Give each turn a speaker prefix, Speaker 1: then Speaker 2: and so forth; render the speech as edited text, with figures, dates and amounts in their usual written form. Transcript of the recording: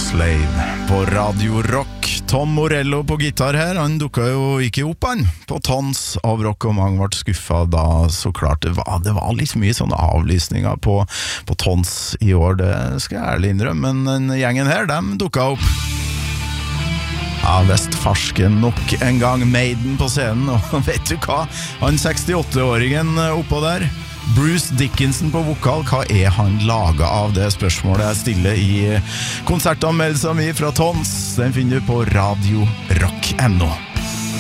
Speaker 1: Slave på Radio Rock. Tom Morello på gitar her, han dukket jo ikke opp han på Tons av Rock, og mange ble skuffet da, så klart det var litt mye sånne avlysninger på Tons i år, det skal jeg ærlig innrømme, men den gjengen her, de dukket opp. Ja, Vestfarsken nok en gang, Maiden på scenen, og vet du hva? Han 68-åringen oppå der, Bruce Dickinson på vokal, hva han laget av? Det spørsmålet jeg stiller i konsertanmeldelsen min fra Tons. Den finner du på Radio Rock.no.